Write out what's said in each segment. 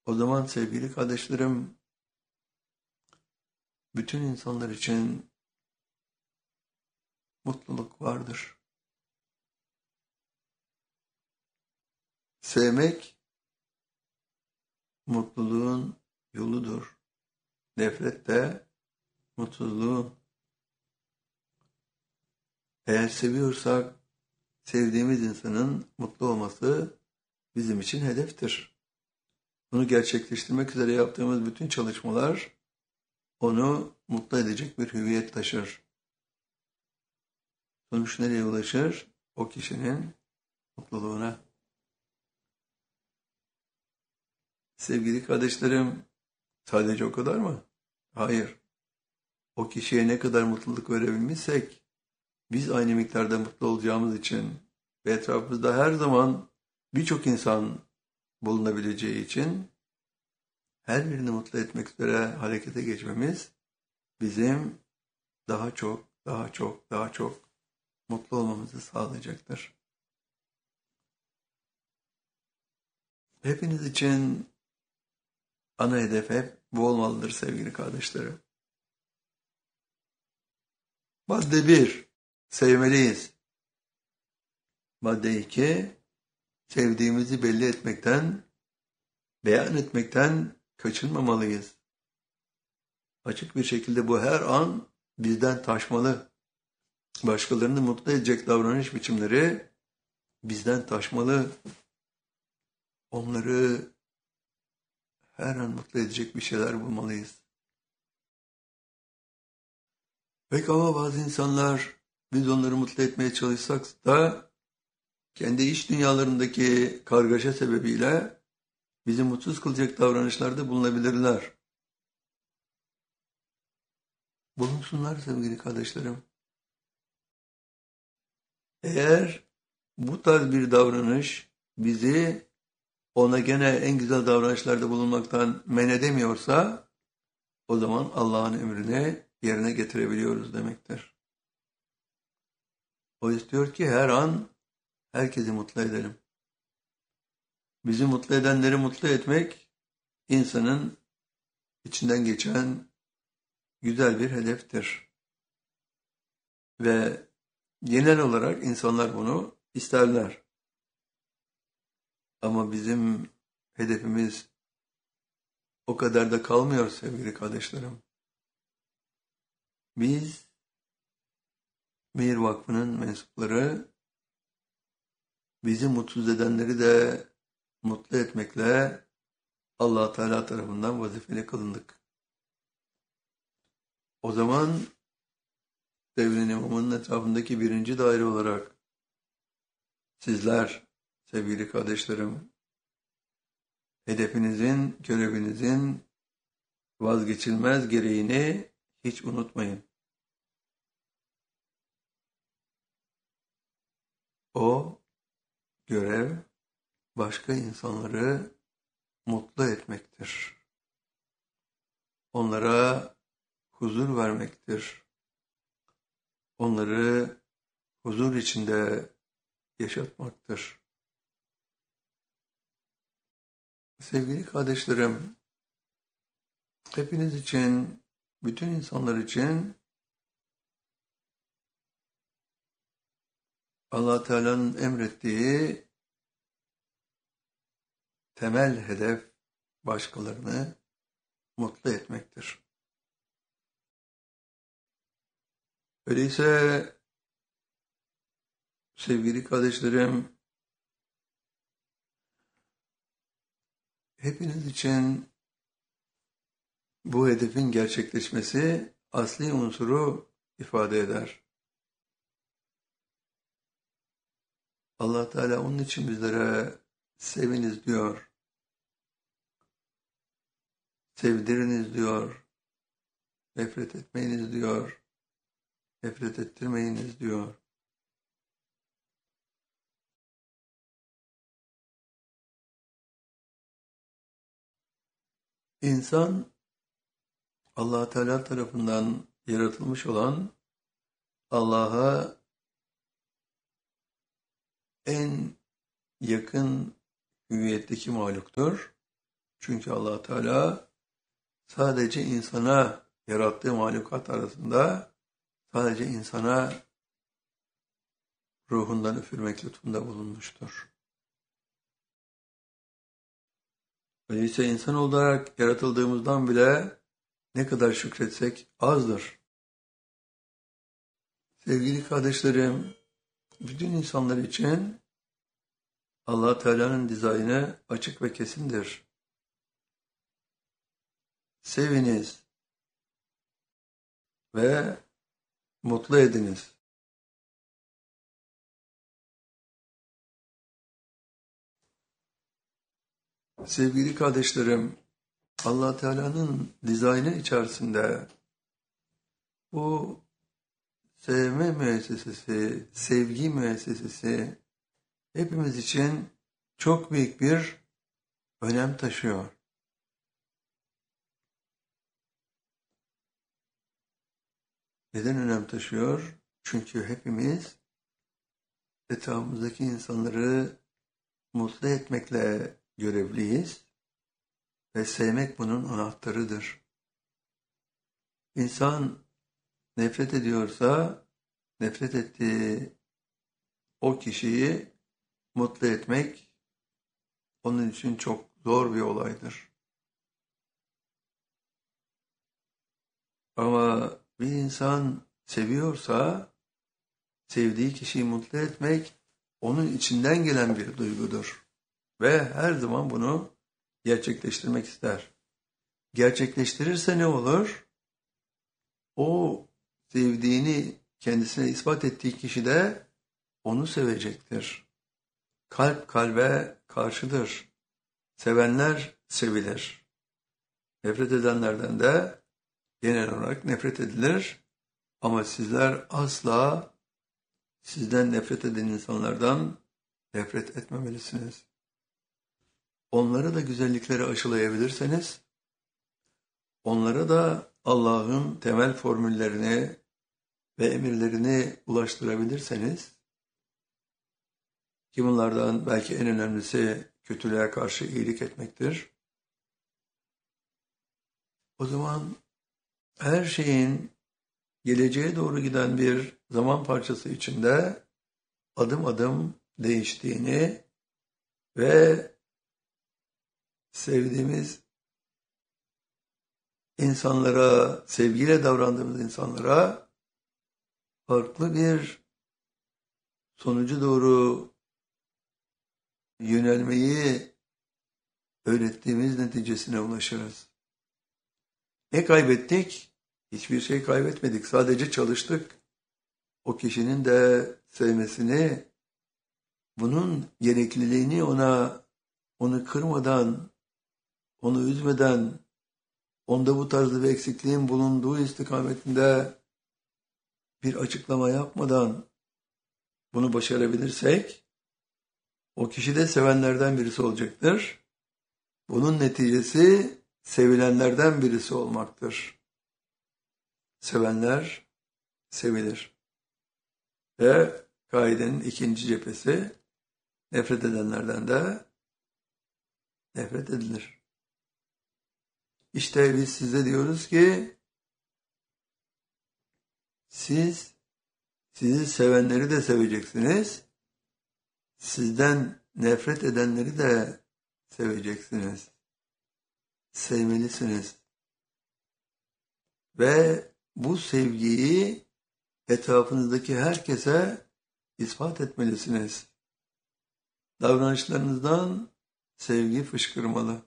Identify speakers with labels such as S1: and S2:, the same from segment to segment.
S1: O zaman sevgili kardeşlerim, bütün insanlar için mutluluk vardır. Sevmek mutluluğun yoludur. Nefret de mutsuzluğun. Eğer seviyorsak, sevdiğimiz insanın mutlu olması bizim için hedeftir. Bunu gerçekleştirmek üzere yaptığımız bütün çalışmalar onu mutlu edecek bir hüviyet taşır. Sonuç nereye ulaşır? O kişinin mutluluğuna. Sevgili kardeşlerim, sadece o kadar mı? Hayır. O kişiye ne kadar mutluluk verebilmişsek, biz aynı miktarda mutlu olacağımız için ve etrafımızda her zaman birçok insan bulunabileceği için her birini mutlu etmek üzere harekete geçmemiz bizim daha çok mutlu olmamızı sağlayacaktır. Hepiniz için ana hedef hep bu olmalıdır sevgili kardeşlerim. Madde 1. Sevmeliyiz. Madde 2. Sevdiğimizi belli etmekten, beyan etmekten kaçınmamalıyız. Açık bir şekilde bu her an bizden taşmalı. Başkalarını mutlu edecek davranış biçimleri bizden taşmalı. Onları her an mutlu edecek bir şeyler bulmalıyız. Peki ama bazı insanlar biz onları mutlu etmeye çalışsak da kendi iç dünyalarındaki kargaşa sebebiyle bizi mutsuz kılacak davranışlarda bulunabilirler. Bulunsunlar sevgili kardeşlerim. Eğer bu tarz bir davranış bizi ona gene en güzel davranışlarda bulunmaktan men edemiyorsa o zaman Allah'ın emrini yerine getirebiliyoruz demektir. O istiyor ki her an herkesi mutlu edelim. Bizi mutlu edenleri mutlu etmek insanın içinden geçen güzel bir hedeftir. Ve genel olarak insanlar bunu isterler. Ama bizim hedefimiz o kadar da kalmıyor sevgili kardeşlerim. Biz Mehir Vakfı'nın mensupları bizi mutsuz edenleri de mutlu etmekle Allah Teala tarafından vazifeli kılındık. O zaman devrin imamının etrafındaki birinci daire olarak sizler sevgili kardeşlerim hedefinizin, görevinizin vazgeçilmez gereğini hiç unutmayın. O görev başka insanları mutlu etmektir. Onlara huzur vermektir. Onları huzur içinde yaşatmaktır. Sevgili kardeşlerim, hepiniz için, bütün insanlar için Allah Teala'nın emrettiği temel hedef başkalarını mutlu etmektir. Öyleyse sevgili kardeşlerim, hepiniz için bu hedefin gerçekleşmesi asli unsuru ifade eder. Allah Teala onun için bizlere seviniz diyor. Sevdiriniz diyor. Nefret etmeyiniz diyor. Nefret ettirmeyiniz diyor. İnsan Allah Teala tarafından yaratılmış olan Allah'a en yakın hüviyetteki mahluktur Çünkü Allah Teala sadece insana, yarattığı mahlukat arasında sadece insana ruhundan üfürmek lütfunda bulunmuştur. Öyleyse insan olarak yaratıldığımızdan bile ne kadar şükretsek azdır. Sevgili kardeşlerim, bütün insanlar için Allah Teala'nın dizaynı açık ve kesindir. Seviniz ve mutlu ediniz. Sevgili kardeşlerim, Allah Teala'nın dizaynı içerisinde bu sevme müessesesi, sevgi müessesesi hepimiz için çok büyük bir önem taşıyor. Neden önem taşıyor? Çünkü hepimiz etrafımızdaki insanları mutlu etmekle görevliyiz ve sevmek bunun anahtarıdır. İnsan nefret ediyorsa, nefret ettiği o kişiyi mutlu etmek onun için çok zor bir olaydır. Ama bir insan seviyorsa, sevdiği kişiyi mutlu etmek onun içinden gelen bir duygudur. Ve her zaman bunu gerçekleştirmek ister. Gerçekleştirirse ne olur? O sevdiğini kendisine ispat ettiği kişi de onu sevecektir. Kalp kalbe karşıdır. Sevenler sevilir. Nefret edenlerden de genel olarak nefret edilir. Ama sizler asla sizden nefret eden insanlardan nefret etmemelisiniz. Onlara da güzellikleri aşılayabilirseniz, onlara da Allah'ın temel formüllerini ve emirlerini ulaştırabilirseniz, ki bunlardan belki en önemlisi kötülüğe karşı iyilik etmektir. O zaman her şeyin geleceğe doğru giden bir zaman parçası içinde adım adım değiştiğini ve sevdiğimiz insanlara, sevgiyle davrandığımız insanlara farklı bir sonucu doğru yönelmeyi öğrettiğimiz neticesine ulaşırız. Ne kaybettik? Hiçbir şey kaybetmedik. Sadece çalıştık. O kişinin de sevmesini, bunun gerekliliğini onu kırmadan, onu üzmeden, onda bu tarzda bir eksikliğin bulunduğu istikametinde bir açıklama yapmadan bunu başarabilirsek, o kişi de sevenlerden birisi olacaktır. Bunun neticesi sevilenlerden birisi olmaktır. Sevenler sevilir. Ve kaidenin ikinci cephesi, nefret edenlerden de nefret edilir. İşte biz size diyoruz ki, sizi sevenleri de seveceksiniz, sizden nefret edenleri de seveceksiniz. Sevmelisiniz. Ve bu sevgiyi etrafınızdaki herkese ispat etmelisiniz. Davranışlarınızdan sevgi fışkırmalı.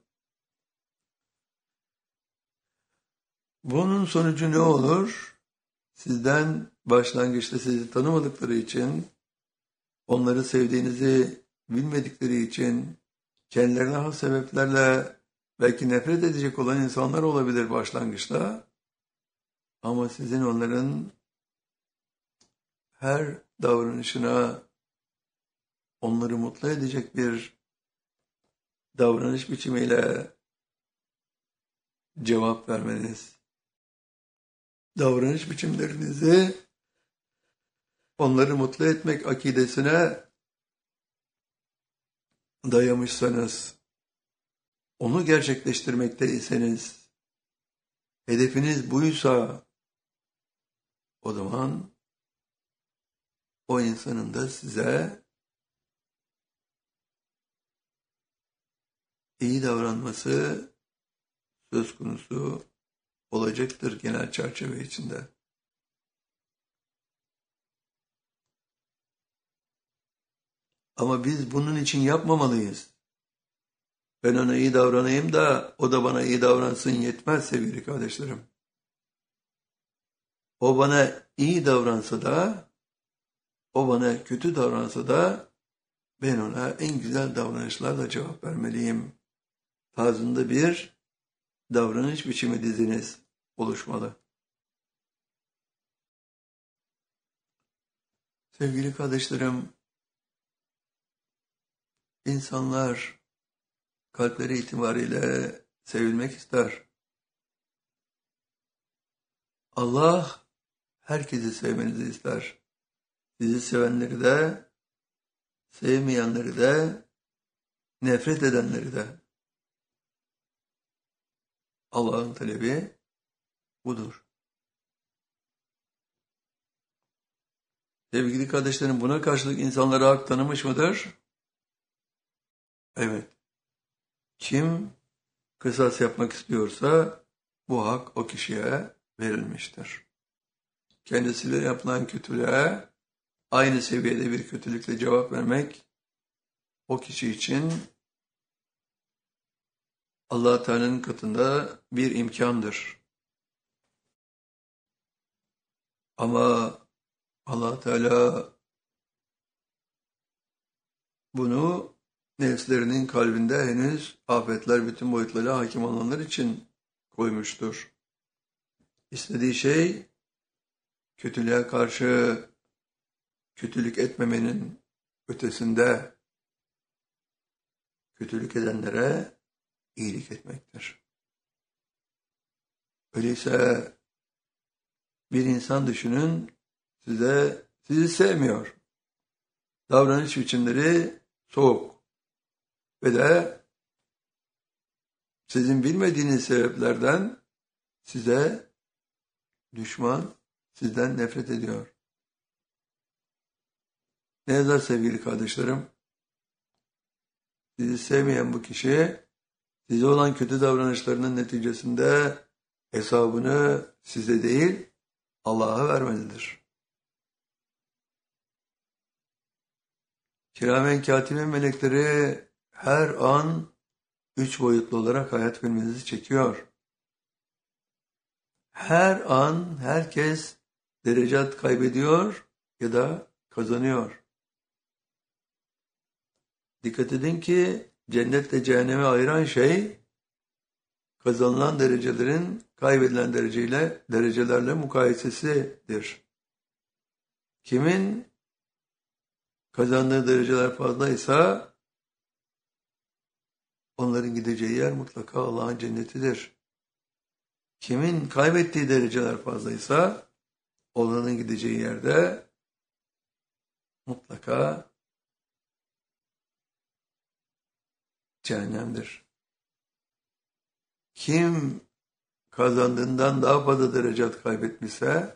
S1: Bunun sonucu ne olur? Sizden başlangıçta sizi tanımadıkları için, onları sevdiğinizi bilmedikleri için, kendilerine has sebeplerle belki nefret edecek olan insanlar olabilir başlangıçta. Ama sizin onların her davranışına onları mutlu edecek bir davranış biçimiyle cevap vermeniz, davranış biçimlerinizi onları mutlu etmek akidesine dayamışsanız, onu gerçekleştirmekteyseniz, hedefiniz buysa, o zaman o insanın da size iyi davranması söz konusu olacaktır genel çerçeve içinde. Ama biz bunun için yapmamalıyız. Ben ona iyi davranayım da o da bana iyi davransın yetmez sevgili kardeşlerim. O bana iyi davransa da, o bana kötü davransa da ben ona en güzel davranışlarla cevap vermeliyim tarzında bir davranış biçimi diziniz oluşmalı. Sevgili kardeşlerim, insanlar kalpleri itibariyle sevilmek ister. Allah herkesi sevmenizi ister. Sizi sevenleri de, sevmeyenleri de, nefret edenleri de. Allah'ın talebi budur. Sevgili kardeşlerim, buna karşılık insanlara hak tanımış mıdır? Evet. Kim kısas yapmak istiyorsa bu hak o kişiye verilmiştir. Kendisiyle yapılan kötülüğe aynı seviyede bir kötülükle cevap vermek o kişi için Allah Teala'nın katında bir imkandır. Ama Allah Teala bunu nefslerinin kalbinde henüz afetler bütün boyutlarıyla hakim olanlar için koymuştur. İstediği şey kötülüğe karşı kötülük etmemenin ötesinde kötülük edenlere iyilik etmektir. Öyleyse bir insan düşünün sizi sevmiyor. Davranış biçimleri soğuk ve de sizin bilmediğiniz sebeplerden size düşman, sizden nefret ediyor. Ne yazar sevgili kardeşlerim? Sizi sevmeyen bu kişi size olan kötü davranışlarının neticesinde hesabını size değil Allah'a vermelidir. Kiramen katiben melekleri her an 3 boyutlu olarak hayat filminizi çekiyor. Her an herkes derecat kaybediyor ya da kazanıyor. Dikkat edin ki cennetle cehenneme ayıran şey kazanılan derecelerin kaybedilen derecelerle mukayesesidir. Kimin kazandığı dereceler fazlaysa onların gideceği yer mutlaka Allah'ın cennetidir. Kimin kaybettiği dereceler fazlaysa onların gideceği yerde mutlaka cehennemdir. Kim kazandığından daha fazla derecat kaybetmişse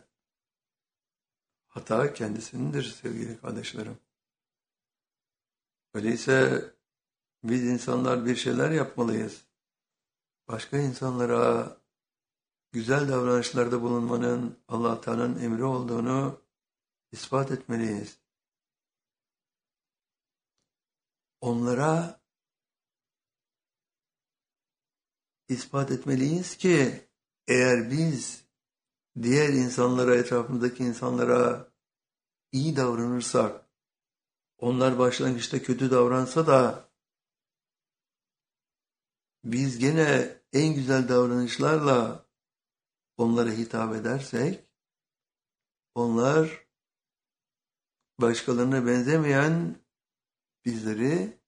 S1: hata kendisinindir sevgili kardeşlerim. Öyleyse biz insanlar bir şeyler yapmalıyız. Başka insanlara güzel davranışlarda bulunmanın Allah Teala'nın emri olduğunu ispat etmeliyiz. Onlara ispat etmeliyiz ki eğer biz diğer insanlara, etrafımızdaki insanlara iyi davranırsak, onlar başlangıçta kötü davransa da biz gene en güzel davranışlarla onlara hitap edersek, onlar başkalarına benzemeyen bizleri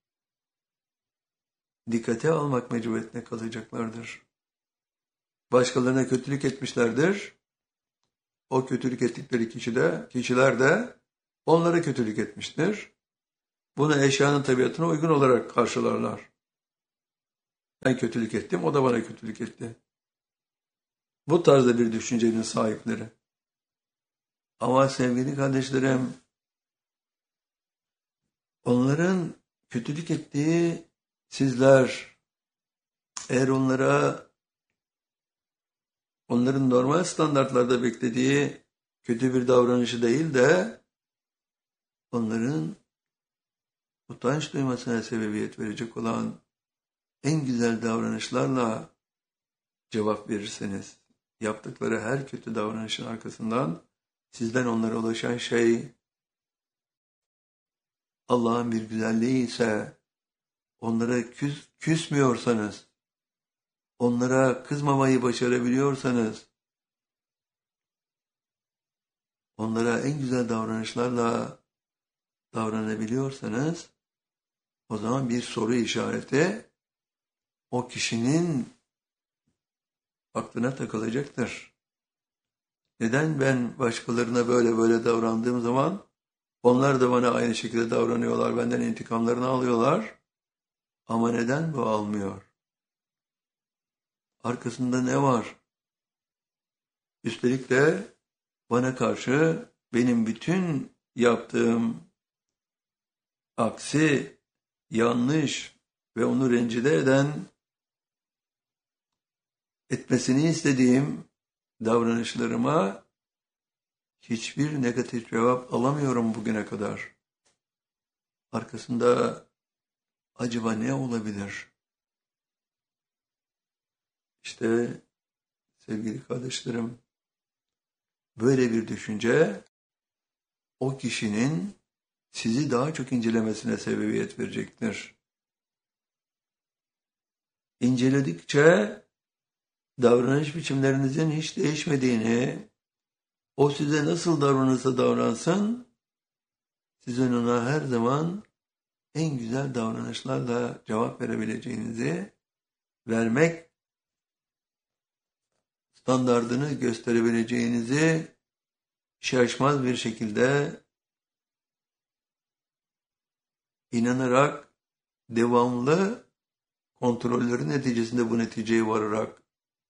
S1: dikkate almak mecburiyetine kalacaklardır. Başkalarına kötülük etmişlerdir. O kötülük ettikleri kişiler de onlara kötülük etmiştir. Bunu eşyanın tabiatına uygun olarak karşılarlar. Ben kötülük ettim, o da bana kötülük etti. Bu tarzda bir düşüncenin sahipleri. Ama sevgili kardeşlerim, onların kötülük ettiği sizler, eğer onların normal standartlarda beklediği kötü bir davranışı değil de onların utanç duymasına sebebiyet verecek olan en güzel davranışlarla cevap verirseniz, yaptıkları her kötü davranışın arkasından sizden onlara ulaşan şey Allah'ın bir güzelliği ise, onlara küsmüyorsanız, onlara kızmamayı başarabiliyorsanız, onlara en güzel davranışlarla davranabiliyorsanız, o zaman bir soru işareti o kişinin aklına takılacaktır. Neden ben başkalarına böyle davrandığım zaman onlar da bana aynı şekilde davranıyorlar, benden intikamlarını alıyorlar ama neden bu almıyor? Arkasında ne var? Üstelik de bana karşı benim bütün yaptığım aksi, yanlış ve onu rencide etmesini istediğim davranışlarıma hiçbir negatif cevap alamıyorum bugüne kadar. Arkasında acaba ne olabilir? İşte sevgili kardeşlerim, böyle bir düşünce o kişinin sizi daha çok incelemesine sebebiyet verecektir. İnceledikçe davranış biçimlerinizin hiç değişmediğini, o size nasıl davranırsa davransın, sizin ona her zaman en güzel davranışlarla cevap verebileceğinizi, vermek standardını gösterebileceğinizi şaşmaz bir şekilde inanarak, devamlı kontrollerin neticesinde bu neticeye vararak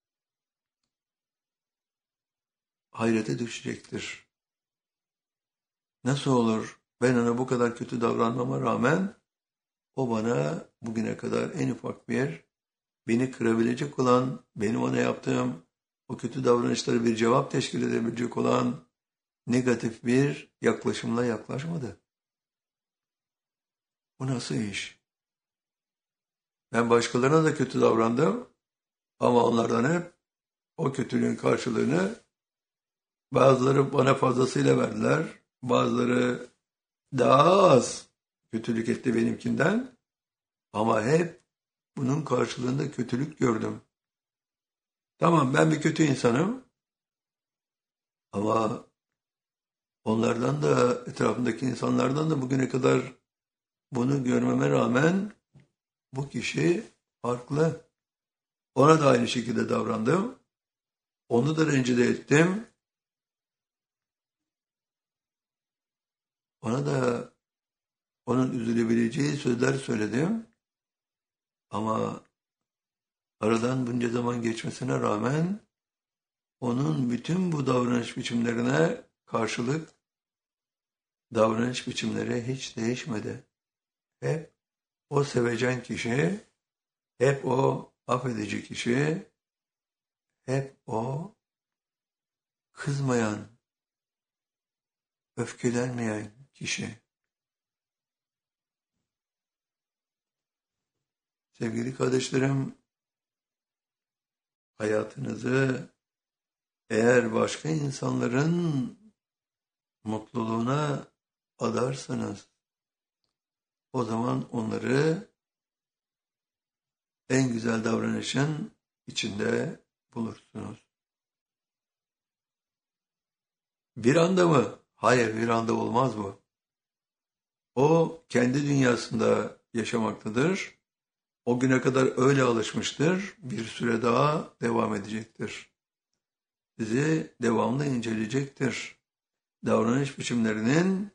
S1: hayrete düşecektir. Nasıl olur? Ben ona bu kadar kötü davranmama rağmen o bana bugüne kadar en ufak beni kırabilecek olan, benim ona yaptığım o kötü davranışları bir cevap teşkil edebilecek olan negatif bir yaklaşımla yaklaşmadı. Bu nasıl iş? Ben başkalarına da kötü davrandım ama onlardan hep o kötülüğün karşılığını bazıları bana fazlasıyla verdiler, bazıları daha az kötülük etti benimkinden ama hep bunun karşılığında kötülük gördüm. Tamam, ben bir kötü insanım ama onlardan da, etrafımdaki insanlardan da bugüne kadar bunu görmeme rağmen bu kişi farklı. Ona da aynı şekilde davrandım. Onu da rencide ettim. Ona da onun üzülebileceği sözler söyledim. Ama aradan bunca zaman geçmesine rağmen onun bütün bu davranış biçimlerine karşılık davranış biçimleri hiç değişmedi. Hep o sevecen kişi, hep o affedici kişi, hep o kızmayan, öfkelenmeyen kişi. Sevgili kardeşlerim, hayatınızı eğer başka insanların mutluluğuna adarsanız, o zaman onları en güzel davranışın içinde bulursunuz. Bir anda mı? Hayır, bir anda olmaz bu. O kendi dünyasında yaşamaktadır. O güne kadar öyle alışmıştır. Bir süre daha devam edecektir. Sizi devamlı inceleyecektir. Davranış biçimlerinin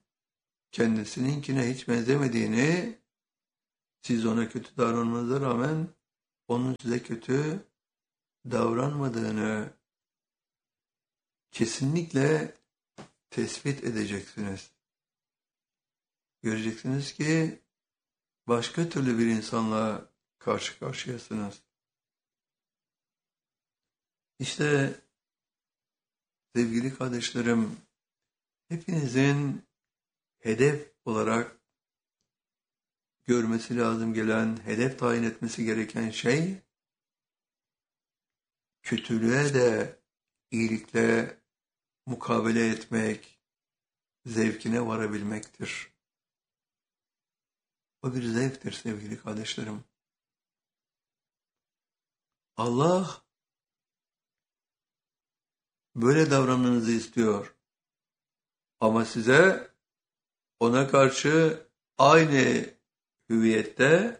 S1: kendisininkine hiç benzemediğini, siz ona kötü davranmanıza rağmen onun size kötü davranmadığını kesinlikle tespit edeceksiniz. Göreceksiniz ki başka türlü bir insanla karşı karşıyasınız. İşte sevgili kardeşlerim, hepinizin hedef olarak görmesi lazım gelen, hedef tayin etmesi gereken şey, kötülüğe de iyilikle mukabele etmek, zevkine varabilmektir. O bir zevktir sevgili kardeşlerim. Allah böyle davranmanızı istiyor. Ama size ona karşı aynı hüviyette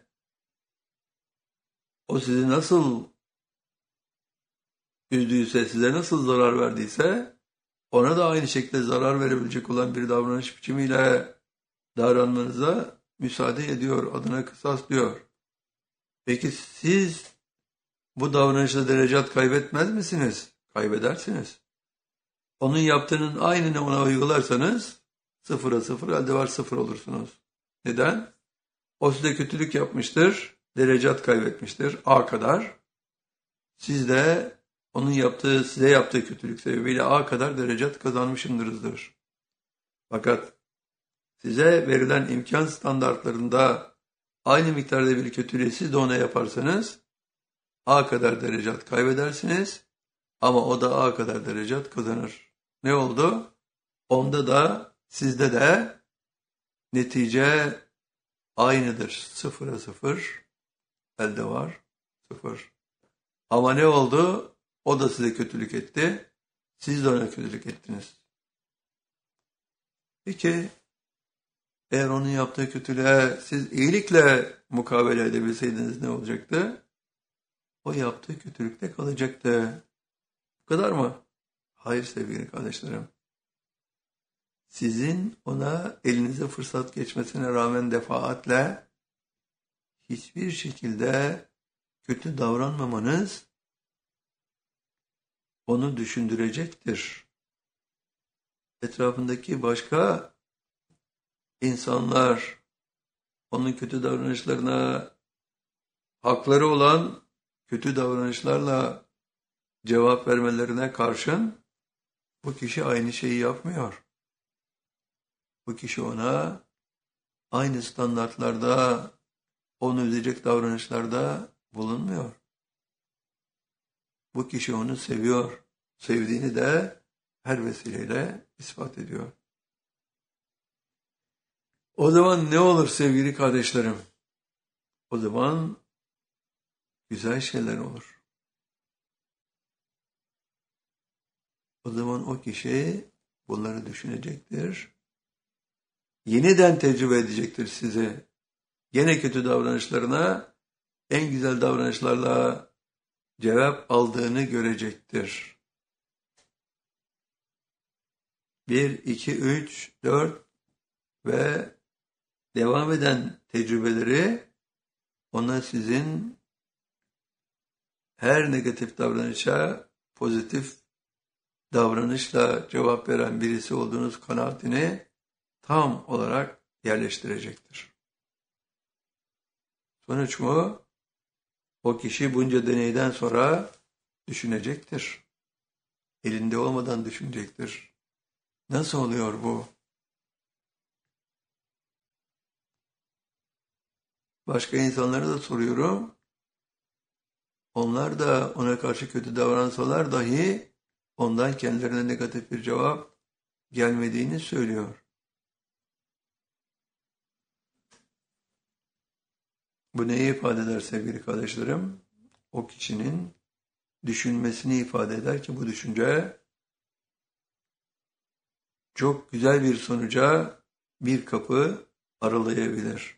S1: o sizi nasıl üzdüyse, size nasıl zarar verdiyse ona da aynı şekilde zarar verebilecek olan bir davranış biçimiyle davranmanıza müsaade ediyor, adına kısas diyor. Peki siz bu davranışla derecat kaybetmez misiniz? Kaybedersiniz. Onun yaptığının aynını ona uygularsanız sıfıra sıfır, elde var sıfır olursunuz. Neden? O size kötülük yapmıştır, derecat kaybetmiştir A kadar. Siz de onun yaptığı, size yaptığı kötülük sebebiyle A kadar derecat kazanmışsınızdır. Fakat size verilen imkan standartlarında aynı miktarda bir kötülüğü siz de ona yaparsanız A kadar derecat kaybedersiniz ama o da A kadar derecat kazanır. Ne oldu? Onda da sizde de netice aynıdır. Sıfıra sıfır, elde var sıfır. Ama ne oldu? O da size kötülük etti. Siz de ona kötülük ettiniz. Peki eğer onun yaptığı kötülüğe siz iyilikle mukabele edebilseydiniz ne olacaktı? O yaptığı kötülükte kalacaktı. Bu kadar mı? Hayır sevgili kardeşlerim. Sizin ona elinize fırsat geçmesine rağmen defaatle hiçbir şekilde kötü davranmamanız onu düşündürecektir. Etrafındaki başka insanlar onun kötü davranışlarına hakları olan kötü davranışlarla cevap vermelerine karşın bu kişi aynı şeyi yapmıyor. Bu kişi ona aynı standartlarda, onu üzecek davranışlarda bulunmuyor. Bu kişi onu seviyor. Sevdiğini de her vesileyle ispat ediyor. O zaman ne olur sevgili kardeşlerim? O zaman güzel şeyler olur. O zaman o kişi bunları düşünecektir. Yeniden tecrübe edecektir sizi. Gene kötü davranışlarına en güzel davranışlarla cevap aldığını görecektir. 1, 2, 3, 4 ve devam eden tecrübeleri ona sizin her negatif davranışa pozitif davranışla cevap veren birisi olduğunuz kanaatini tam olarak yerleştirecektir. Sonuç mu? O kişi bunca deneyden sonra düşünecektir. Elinde olmadan düşünecektir. Nasıl oluyor bu? Başka insanlara da soruyorum. Onlar da ona karşı kötü davransalar dahi ondan kendilerine negatif bir cevap gelmediğini söylüyor. Bu neyi ifade eder sevgili kardeşlerim? O kişinin düşünmesini ifade eder ki bu düşünce çok güzel bir sonuca bir kapı aralayabilir.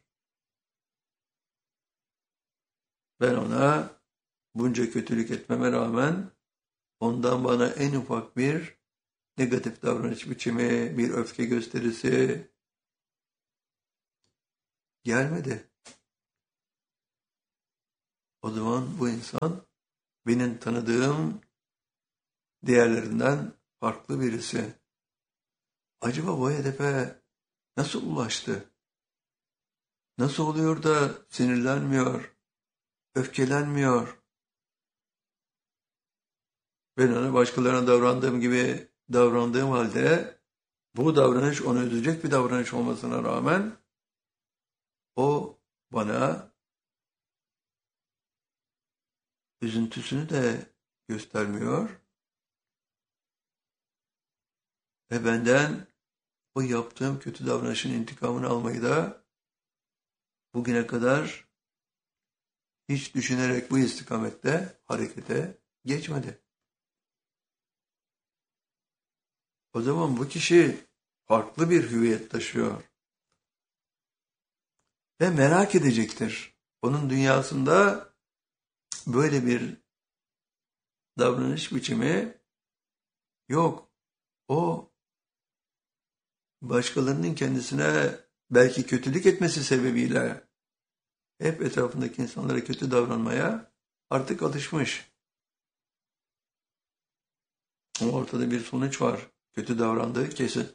S1: Ben ona bunca kötülük etmeme rağmen ondan bana en ufak bir negatif davranış biçimi, bir öfke gösterisi gelmedi. o zaman bu insan benim tanıdığım diğerlerinden farklı birisi. Acaba bu hedefe nasıl ulaştı? Nasıl oluyor da sinirlenmiyor, öfkelenmiyor? Ben ona başkalarına davrandığım gibi davrandığım halde bu davranış onu üzecek bir davranış olmasına rağmen o bana üzüntüsünü de göstermiyor ve benden o yaptığım kötü davranışın intikamını almayı da bugüne kadar hiç düşünerek bu istikamette harekete geçmedi. O zaman bu kişi farklı bir hüviyet taşıyor ve merak edecektir. Onun dünyasında böyle bir davranış biçimi yok. O başkalarının kendisine belki kötülük etmesi sebebiyle hep etrafındaki insanlara kötü davranmaya artık alışmış. Ama ortada bir sonuç var. Kötü davrandığı kesin.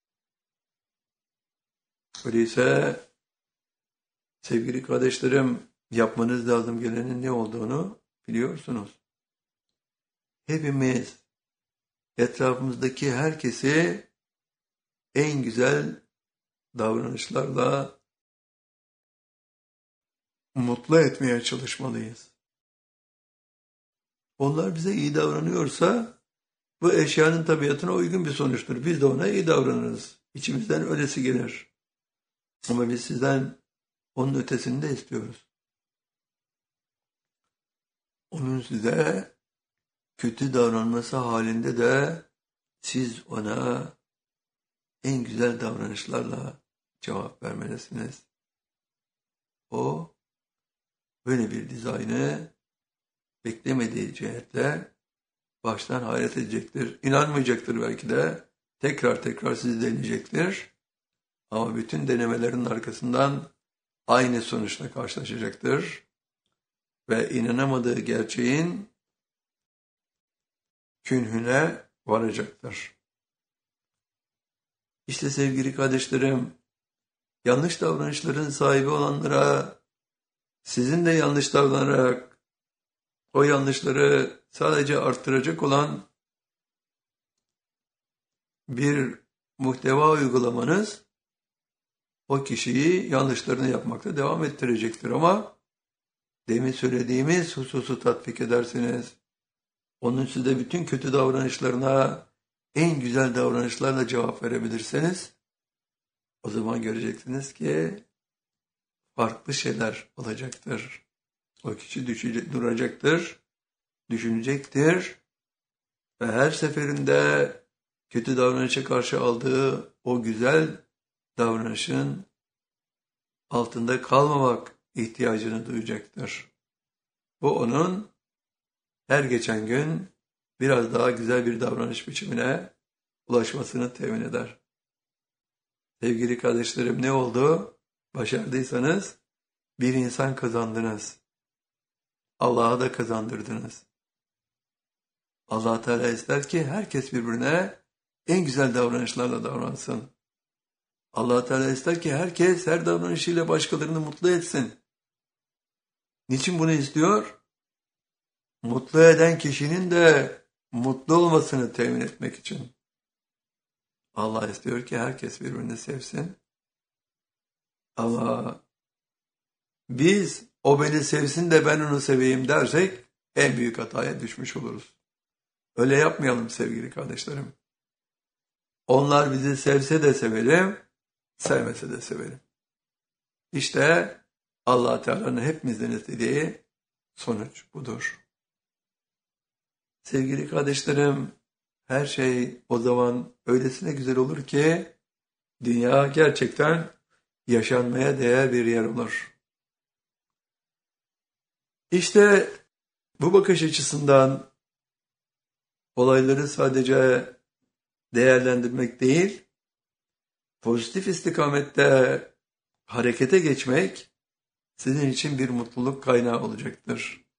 S1: Öyleyse sevgili kardeşlerim, yapmanız lazım gelenin ne olduğunu biliyorsunuz. Hepimiz etrafımızdaki herkesi en güzel davranışlarla mutlu etmeye çalışmalıyız. Onlar bize iyi davranıyorsa bu eşyanın tabiatına uygun bir sonuçtur. Biz de ona iyi davranırız. İçimizden öylesi gelir. Ama biz sizden onun ötesini de istiyoruz. Onun size kötü davranması halinde de siz ona en güzel davranışlarla cevap vermelisiniz. O böyle bir dizaynı beklemediği cihetle baştan hayret edecektir. İnanmayacaktır belki de. Tekrar tekrar sizi deneyecektir. Ama bütün denemelerin arkasından aynı sonuçla karşılaşacaktır. Ve inanamadığı gerçeğin künhüne varacaktır. İşte sevgili kardeşlerim, yanlış davranışların sahibi olanlara sizin de yanlış davranarak o yanlışları sadece arttıracak olan bir muhteva uygulamanız o kişiyi yanlışlarını yapmakta devam ettirecektir. Ama demin söylediğimiz hususu tatbik edersiniz. Onun size bütün kötü davranışlarına en güzel davranışlarla cevap verebilirseniz o zaman göreceksiniz ki farklı şeyler olacaktır. O kişi duracaktır, düşünecektir ve her seferinde kötü davranışa karşı aldığı o güzel davranışın altında kalmamak ihtiyacını duyacaktır. Bu onun her geçen gün biraz daha güzel bir davranış biçimine ulaşmasını temin eder. Sevgili kardeşlerim, ne oldu? Başardıysanız bir insan kazandınız. Allah'a da kazandırdınız. Allah Teala ister ki herkes birbirine en güzel davranışlarla davransın. Allah Teala ister ki herkes her davranışıyla başkalarını mutlu etsin. Niçin bunu istiyor? Mutlu eden kişinin de mutlu olmasını temin etmek için. Allah istiyor ki herkes birbirini sevsin. Ama biz o beni sevsin de ben onu seveyim dersek en büyük hataya düşmüş oluruz. Öyle yapmayalım sevgili kardeşlerim. Onlar bizi sevse de sevelim, sevmese de sevelim. İşte Allah Teala'nın hepimizden istediği sonuç budur. Sevgili kardeşlerim, her şey o zaman öylesine güzel olur ki dünya gerçekten yaşanmaya değer bir yer olur. İşte bu bakış açısından olayları sadece değerlendirmek değil, pozitif istikamette harekete geçmek sizin için bir mutluluk kaynağı olacaktır.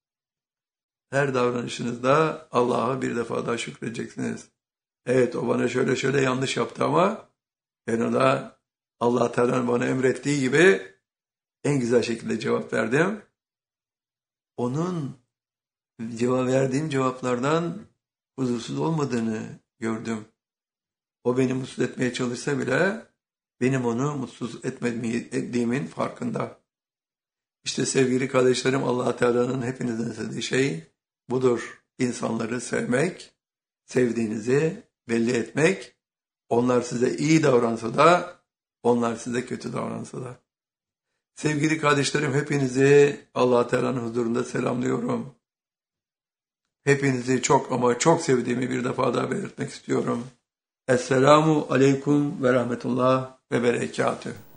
S1: her davranışınızda Allah'a bir defa daha şükredeceksiniz. Evet, o bana şöyle şöyle yanlış yaptı ama ben ona Allah Teala'nın bana emrettiği gibi en güzel şekilde cevap verdim. Onun cevap verdiğim cevaplardan huzursuz olmadığını gördüm. O beni mutsuz etmeye çalışsa bile benim onu mutsuz etmediğimin farkında. İşte sevgili kardeşlerim, Allah Teala'nın hepinizden istediği şey budur. İnsanları sevmek, sevdiğinizi belli etmek, onlar size iyi davransa da, onlar size kötü davransa da. Sevgili kardeşlerim, hepinizi Allah Teala'nın huzurunda selamlıyorum. Hepinizi çok ama çok sevdiğimi bir defa daha belirtmek istiyorum. Esselamu aleyküm ve rahmetullah ve berekatühü.